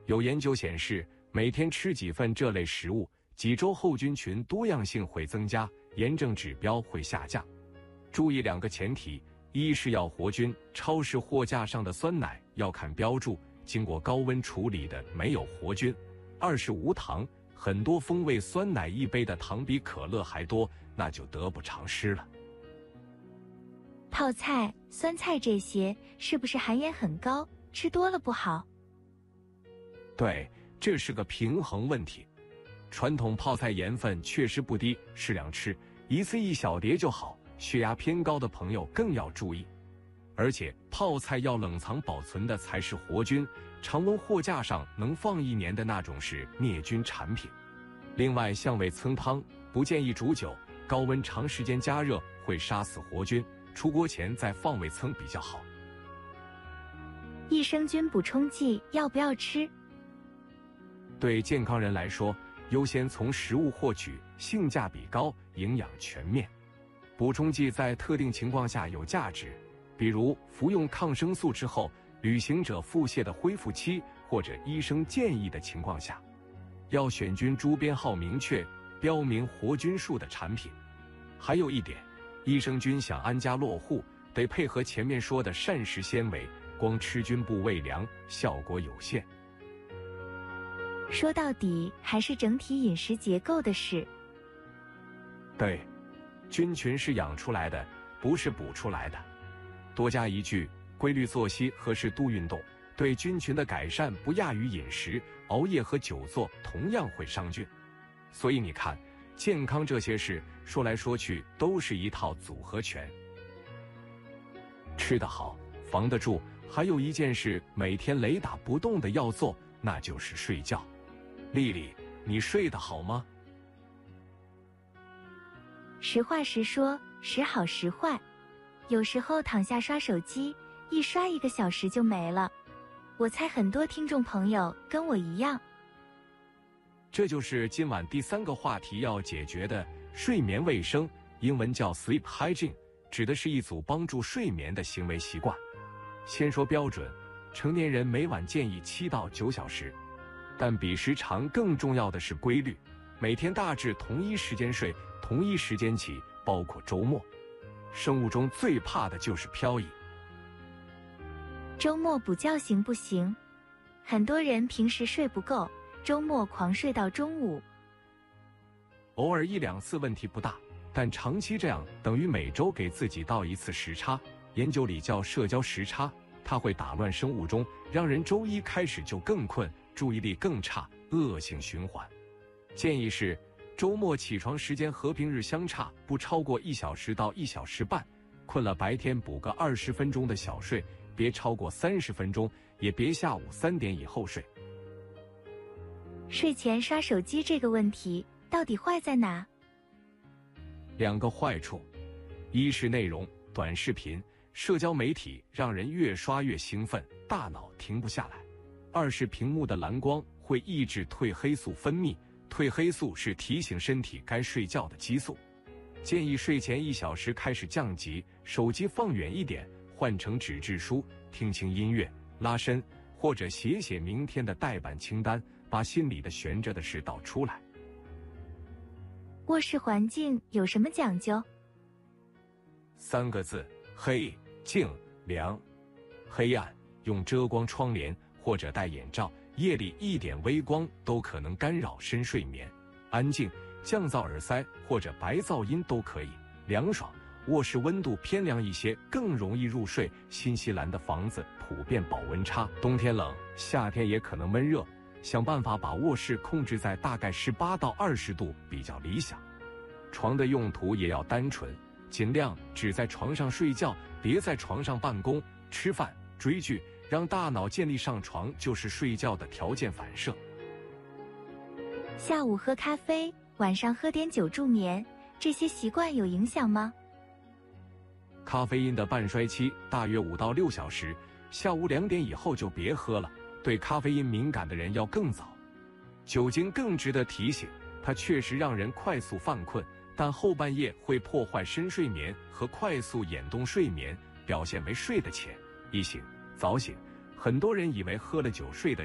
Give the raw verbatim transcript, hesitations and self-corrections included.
有研究显示，每天吃几份这类食物，几周后菌群多样性会增加，炎症指标会下降。注意两个前提：一是要活菌，超市货架上的酸奶要看标注，经过高温处理的没有活菌；二是无糖，很多风味酸奶一杯的糖比可乐还多，那就得不偿失了。 泡菜、酸菜这些是不是含盐很高，吃多了不好？ 对，这是个平衡问题。传统泡菜盐分确实不低，适量吃，一次一小碟就好。血压偏高的朋友更要注意。而且泡菜要冷藏保存的才是活菌，常温货架上能放一年的那种是灭菌产品。另外，像味噌汤不建议煮久，高温长时间加热会杀死活菌，出锅前再放味噌比较好。 益生菌补充剂要不要吃？ 对健康人来说，优先从食物获取，性价比高，营养全面。补充剂在特定情况下有价值，比如服用抗生素之后，旅行者腹泻的恢复期，或者医生建议的情况下，要选菌株编号明确、标明活菌数的产品。还有一点，益生菌想安家落户，得配合前面说的膳食纤维，光吃菌部喂粮效果有限。 说到底还是整体饮食结构的事。 对，菌群是养出来的，不是补出来的。多加一句，规律作息和适度运动对菌群的改善不亚于饮食，熬夜和久坐同样会伤菌。所以你看，健康这些事说来说去都是一套组合拳。吃得好，防得住，还有一件事每天雷打不动的要做，那就是睡觉。丽丽，你睡得好吗？ 实话实说，时好时坏。有时候躺下刷手机，一刷一个小时就没了。我猜很多听众朋友跟我一样。 这就是今晚第三个话题要解决的睡眠卫生，英文叫 sleep hygiene， 指的是一组帮助睡眠的行为习惯。先说标准，成年人每晚建议七到九小时，但比时长更重要的是规律，每天大致同一时间睡，同一时间起，包括周末。生物钟最怕的就是漂移。 周末补觉行不行？很多人平时睡不够，周末狂睡到中午。 偶尔一两次问题不大，但长期这样等于每周给自己倒一次时差，研究里叫社交时差，它会打乱生物钟，让人周一开始就更困，注意力更差，恶性循环。建议是周末起床时间和平日相差不超过一小时到一小时半，困了白天补个二十分钟的小睡，别超过三十分钟，也别下午三点以后睡。 睡前刷手机这个问题到底坏在哪？ 两个坏处，一是内容，短视频、社交媒体让人越刷越兴奋，大脑停不下来；二是屏幕的蓝光会抑制褪黑素分泌，褪黑素是提醒身体该睡觉的激素。建议睡前一小时开始降级，手机放远一点，换成纸质书，听轻音乐，拉伸，或者写写明天的待办清单，把心里的悬着的事倒出来。 卧室环境有什么讲究？ 三个字：黑、静、凉。黑暗，用遮光窗帘或者戴眼罩，夜里一点微光都可能干扰深睡眠。安静，降噪耳塞或者白噪音都可以。凉爽，卧室温度偏凉一些，更容易入睡。新西兰的房子普遍保温差，冬天冷，夏天也可能闷热，想办法把卧室控制在大概十八到二十度比较理想。床的用途也要单纯，尽量只在床上睡觉，别在床上办公、吃饭、追剧，让大脑建立上床就是睡觉的条件反射。 下午喝咖啡，晚上喝点酒助眠，这些习惯有影响吗？ 咖啡因的半衰期大约五到六小时，下午两点以后就别喝了，对咖啡因敏感的人要更早。酒精更值得提醒，它确实让人快速犯困，但后半夜会破坏深睡眠和快速眼动睡眠，表现为睡得浅，一醒早醒。很多人以为喝了酒睡得